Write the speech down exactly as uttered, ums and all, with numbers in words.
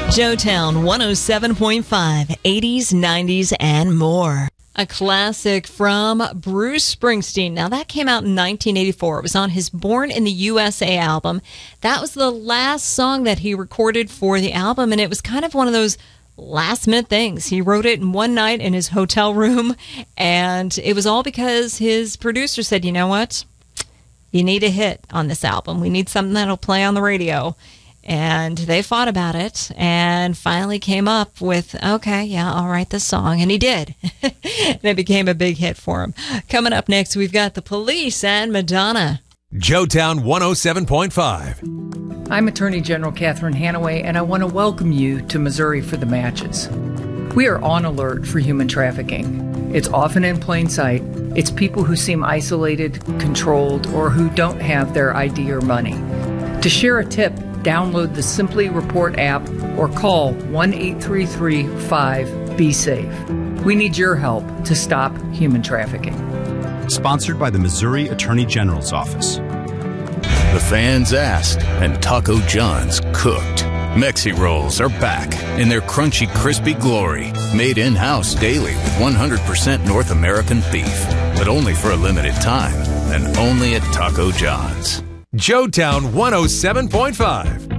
Joetown one oh seven point five, eighties, nineties, and more. A classic from Bruce Springsteen. Now, that came out in nineteen eighty-four. It was on his Born in the U S A album. That was the last song that he recorded for the album, and it was kind of one of those last-minute things. He wrote it in one night in his hotel room, and it was all because his producer said, you know what? You need a hit on this album. We need something that'll play on the radio. And they fought about it and finally came up with, okay, yeah, I'll write this song. And he did. And it became a big hit for him. Coming up next, we've got The Police and Madonna. Joetown one oh seven point five. I'm Attorney General Catherine Hanaway, and I want to welcome you to Missouri for the Matches. We are on alert for human trafficking. It's often in plain sight. It's people who seem isolated, controlled, or who don't have their I D or money. To share a tip, download the Simply Report app or call one eight three three five B E safe. We need your help to stop human trafficking. Sponsored by the Missouri Attorney General's Office. The fans asked, and Taco John's cooked. Mexi Rolls are back in their crunchy, crispy glory. Made in-house daily with one hundred percent North American beef. But only for a limited time, and only at Taco John's. Joetown one oh seven point five.